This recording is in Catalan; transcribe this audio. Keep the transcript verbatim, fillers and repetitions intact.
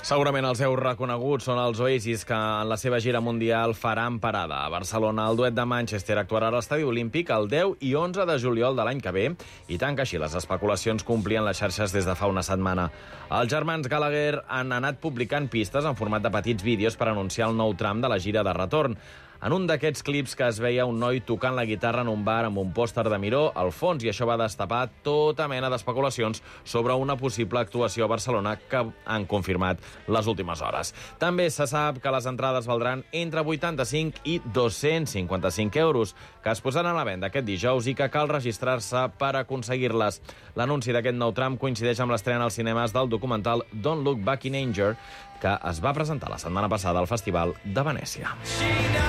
Segurament els heu reconegut, són els Oasis que en la seva gira mundial faran parada. A Barcelona, el duet de Manchester actuarà a l'Estadi Olímpic el deu i onze de juliol de l'any que ve, i tant que així les especulacions complien les xarxes des de fa una setmana. Els germans Gallagher han anat publicant pistes en format de petits vídeos per anunciar el nou tram de la gira de retorn. En un d'aquests clips que es veia un noi tocant la guitarra en un bar amb un pòster de Miró al fons, i això va destapar tota mena d'especulacions sobre una possible actuació a Barcelona que han confirmat les últimes hores. També se sap que les entrades valdran entre vuitanta-cinc i dos-cents cinquanta-cinc euros, que es posaran a la venda aquest dijous i que cal registrar-se per aconseguir-les. L'anunci d'aquest nou tram coincideix amb l'estrena als cinemes del documental Don't Look Back in Anger, que es va presentar la setmana passada al Festival de Venècia.